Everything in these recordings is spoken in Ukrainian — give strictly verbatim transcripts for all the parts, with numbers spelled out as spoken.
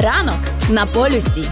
Ранок на полюсі.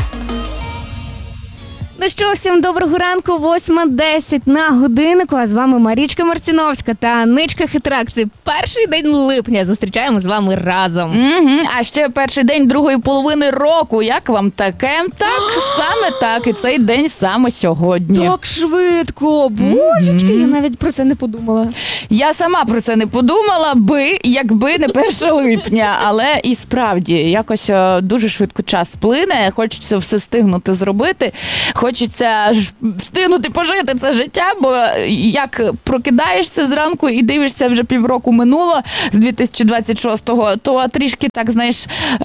Ну що, всім доброго ранку, восьма десять на годиннику, а з вами Марічка Марціновська та Аничка Хитрак. Перший день липня зустрічаємо з вами разом. Угу. А ще перший день другої половини року. Як вам таке? Так, саме так. І цей день саме сьогодні. Так швидко, божечки, mm-hmm. я навіть про це не подумала. Я сама про це не подумала би, якби не перше липня. Але і справді, якось дуже швидко час плине, хочеться все встигнути зробити. Хочеться ж встигнути пожити це життя, бо як прокидаєшся зранку і дивишся, вже півроку минуло з дві тисячі двадцять шостого, то трішки так, знаєш,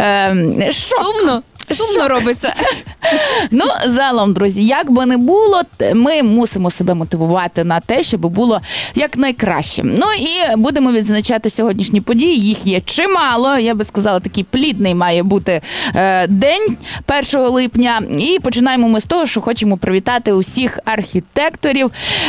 е, шок. Сумно. Сумно робиться. Ну, загалом, друзі, як би не було, ми мусимо себе мотивувати на те, щоб було якнайкраще. Ну і будемо відзначати сьогоднішні події, їх є чимало. Я би сказала, такий плідний має бути е, день першого липня. І починаємо ми з того, що хочемо привітати усіх архітекторів,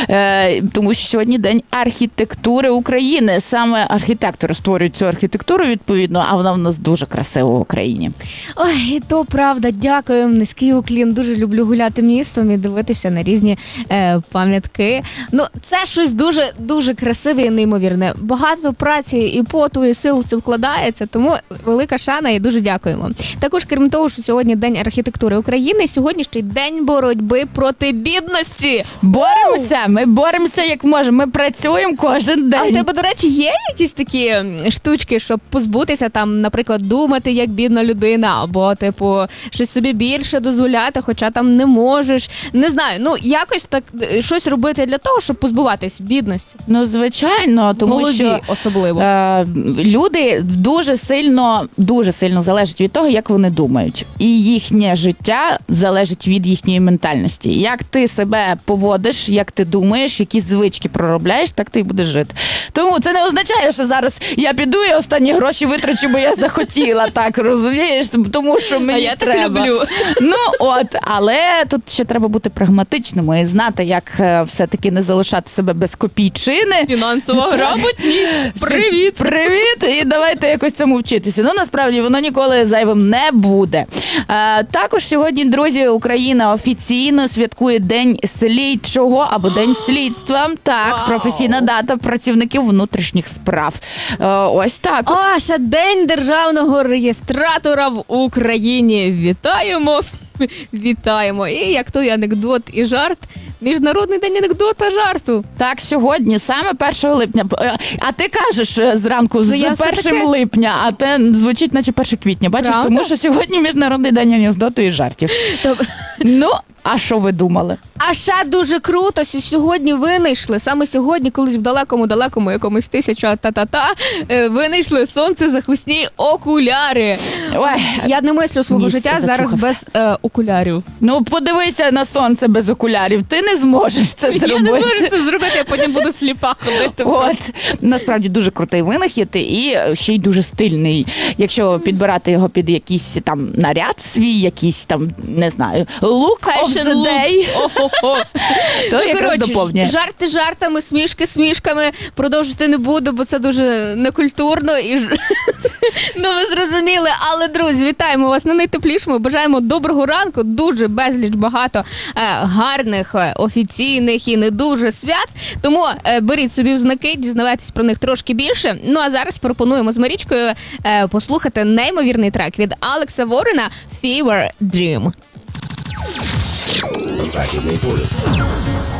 е, тому що сьогодні день архітектури України. Саме архітектори створюють цю архітектуру, відповідно, а вона в нас дуже красива в Україні. Ой, то правда, дякую, низький уклін. Дуже люблю гуляти містом і дивитися на різні е, пам'ятки. Ну, це щось дуже, дуже красиве і неймовірне. Багато праці і поту, і сил в це вкладається, тому велика шана і дуже дякуємо. Також, крім того, що сьогодні День архітектури України, сьогодні ще й День боротьби проти бідності. Боремося, ми боремося як можемо, ми працюємо кожен день. А в тебе, до речі, є якісь такі штучки, щоб позбутися, там, наприклад, думати, як бідна людина, або, типу, щось собі більше дозволяти, хоча там не можеш. Не знаю, ну якось так щось робити для того, щоб позбуватись бідності. Ну, звичайно, тому Молоді, що особливо. Е, люди дуже сильно, дуже сильно залежать від того, як вони думають. І їхнє життя залежить від їхньої ментальності. Як ти себе поводиш, як ти думаєш, які звички проробляєш, так ти і будеш жити. Тому це не означає, що зараз я піду і останні гроші витрачу, бо я захотіла, так, розумієш? Тому що мені а я треба. так люблю. Ну, от, але тут ще треба бути прагматичними і знати, як е, все-таки не залишати себе без копійчини. Фінансова грамотність. Привіт! Привіт! І давайте якось цьому вчитися. Ну, насправді, воно ніколи зайвим не буде. Е, також сьогодні, друзі, Україна офіційно святкує День слідчого або День слідства. Так, Вау. Професійна дата працівників внутрішніх справ. Е, ось так. От. О, ще День державного реєстратора в Україні. Вітаємо! Вітаємо. І як той анекдот і жарт. Міжнародний день анекдота жарту. Так, сьогодні, саме першого липня. А ти кажеш зранку з я першим все-таки... липня, а те звучить наче перше квітня. Бачиш, Правда? тому що сьогодні Міжнародний день анекдоту і жартів. Тоб... Ну, а що ви думали? А ще дуже круто, що сьогодні винайшли, саме сьогодні, колись в далекому-далекому якомусь тисяча та-та-та, винайшли сонцезахисні окуляри. Ой, я не мислю свого ніс життя зараз зачухався. без е, окулярів. Ну, подивися на сонце без окулярів. Ти не зможеш це зробити. Я не зможу це зробити, я потім буду сліпа ходити. От, насправді дуже крутий винахід і ще й дуже стильний. Якщо підбирати його під якийсь там наряд свій, якийсь там, не знаю, look of the day, то якраз доповнює. Жарти жартами, смішки смішками. Продовжити не буду, бо це дуже некультурно і ну, ви зрозуміли. Але, друзі, вітаємо вас на найтеплішому. Бажаємо доброго ранку. Дуже безліч багато е, гарних, е, офіційних і не дуже свят. Тому е, беріть собі в знаки, дізнавайтесь про них трошки більше. Ну, а зараз пропонуємо з Марічкою е, послухати неймовірний трек від Алекса Ворена «Fever Dream». Західний полюс.